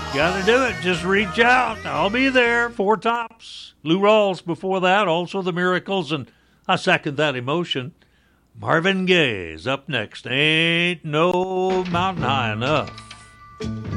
Gotta do it. Just reach out. I'll be there. Four Tops. Lou Rawls before that. Also the Miracles. And I second that emotion. Marvin Gaye's up next. Ain't no mountain high enough.